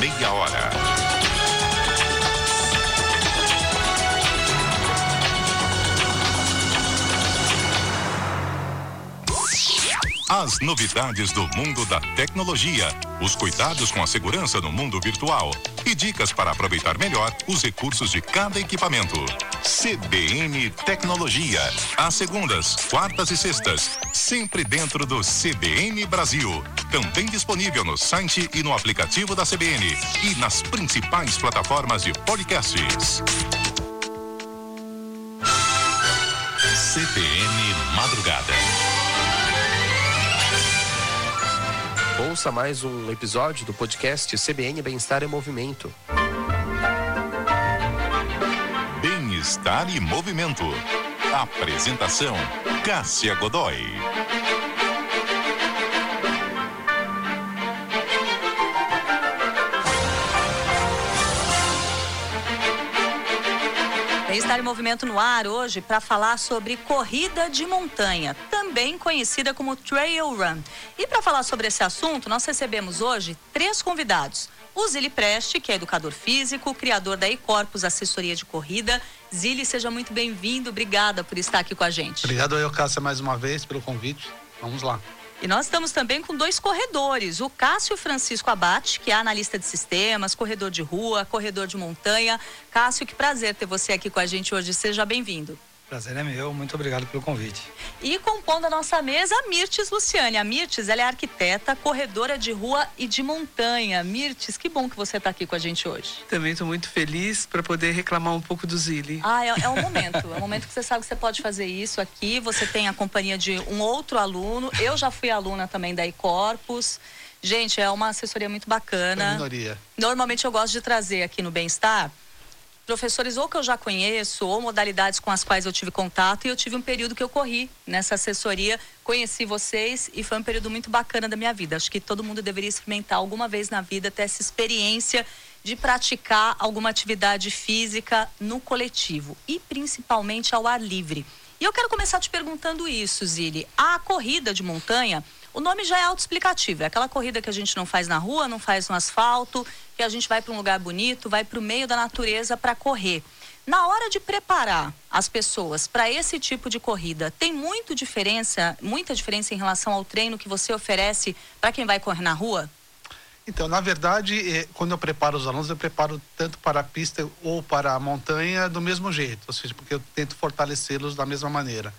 meia hora. As novidades do mundo da tecnologia, os cuidados com a segurança no mundo virtual e dicas para aproveitar melhor os recursos de cada equipamento. CBN Tecnologia, às segundas, quartas e sextas, sempre dentro do CBN Brasil. Também disponível no site e no aplicativo da CBN e nas principais plataformas de podcasts. CBN Madrugada. Ouça mais um episódio do podcast CBN Bem-Estar em Movimento. Bem-Estar e Movimento. Apresentação: Cássia Godoy. Bem-Estar em Movimento no ar hoje para falar sobre corrida de montanha, também conhecida como Trail Run. E para falar sobre esse assunto, nós recebemos hoje 3 convidados. O Zili Preste, que é educador físico, criador da E-Corpus Assessoria de Corrida. Zili, seja muito bem-vindo, obrigada por estar aqui com a gente. Obrigado eu, Cássia, mais uma vez pelo convite. Vamos lá. E nós estamos também com 2 corredores, o Cássio Francisco Abate, que é analista de sistemas, corredor de rua, corredor de montanha. Cássio, que prazer ter você aqui com a gente hoje, seja bem-vindo. Prazer é meu, muito obrigado pelo convite. E compondo a nossa mesa, a Mirtes Luciane. A Mirtes, ela é arquiteta, corredora de rua e de montanha. Mirtes, que bom que você está aqui com a gente hoje. Também estou muito feliz para poder reclamar um pouco do Zili. É um momento que você sabe que você pode fazer isso aqui. Você tem a companhia de um outro aluno. Eu já fui aluna também da E-Corpus. Gente, é uma assessoria muito bacana. É minoria. Normalmente eu gosto de trazer aqui no Bem-Estar professores ou que eu já conheço, ou modalidades com as quais eu tive contato, e eu tive um período que eu corri nessa assessoria, conheci vocês e foi um período muito bacana da minha vida. Acho que todo mundo deveria experimentar alguma vez na vida, ter essa experiência de praticar alguma atividade física no coletivo e principalmente ao ar livre. E eu quero começar te perguntando isso, Zili. A corrida de montanha, o nome já é autoexplicativo, é aquela corrida que a gente não faz na rua, não faz no asfalto, que a gente vai para um lugar bonito, vai para o meio da natureza para correr. Na hora de preparar as pessoas para esse tipo de corrida, tem muita diferença em relação ao treino que você oferece para quem vai correr na rua? Então, na verdade, quando eu preparo os alunos, eu preparo tanto para a pista ou para a montanha do mesmo jeito, ou seja, porque eu tento fortalecê-los da mesma maneira.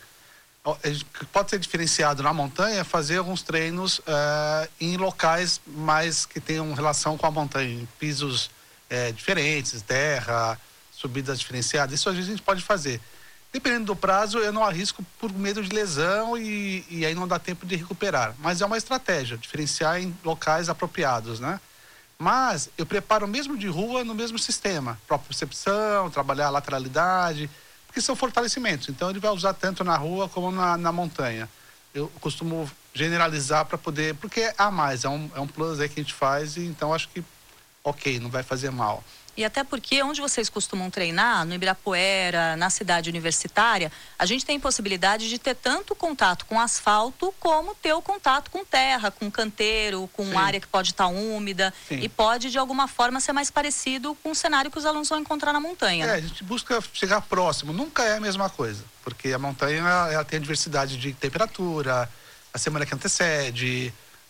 Pode ser diferenciado na montanha, fazer alguns treinos em locais mais que tenham relação com a montanha, em pisos diferentes, terra, subidas diferenciadas. Isso às vezes a gente pode fazer. Dependendo do prazo, eu não arrisco por medo de lesão e aí não dá tempo de recuperar. Mas é uma estratégia, diferenciar em locais apropriados, né? Mas eu preparo mesmo de rua no mesmo sistema, propriocepção, trabalhar a lateralidade, que são fortalecimentos. Então ele vai usar tanto na rua como na montanha. Eu costumo generalizar para poder, porque é a mais, é um plus aí que a gente faz, e então acho que ok, não vai fazer mal. E até porque onde vocês costumam treinar, no Ibirapuera, na cidade universitária, a gente tem possibilidade de ter tanto contato com asfalto, como ter o contato com terra, com canteiro, com Sim. área que pode estar úmida. Sim. E pode, de alguma forma, ser mais parecido com o cenário que os alunos vão encontrar na montanha. A gente busca chegar próximo, nunca é a mesma coisa, porque a montanha ela tem a diversidade de temperatura, a semana que antecede,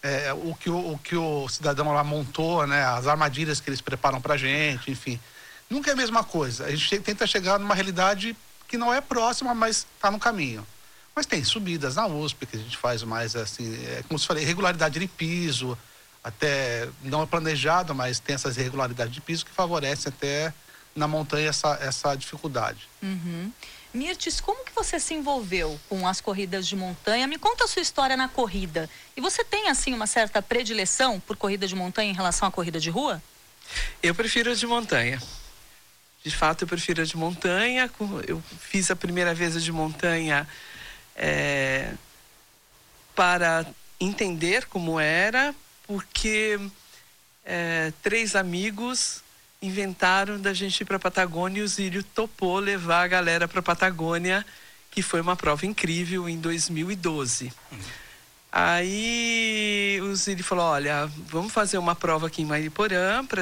o que o cidadão lá montou, né, as armadilhas que eles preparam pra gente, enfim. Nunca é a mesma coisa. A gente tenta chegar numa realidade que não é próxima, mas está no caminho. Mas tem subidas na USP que a gente faz mais assim, como se falei, irregularidade de piso, até não é planejado, mas tem essas irregularidades de piso que favorecem até na montanha essa dificuldade. Uhum. Mirtes, como que você se envolveu com as corridas de montanha? Me conta a sua história na corrida. E você tem, assim, uma certa predileção por corrida de montanha em relação à corrida de rua? Eu prefiro a de montanha. De fato, eu prefiro a de montanha. Eu fiz a primeira vez a de montanha para entender como era, porque 3 amigos inventaram da gente ir para a Patagônia e o Zílio topou levar a galera para a Patagônia, que foi uma prova incrível em 2012. Aí o Zílio falou, olha, vamos fazer uma prova aqui em Mariporã para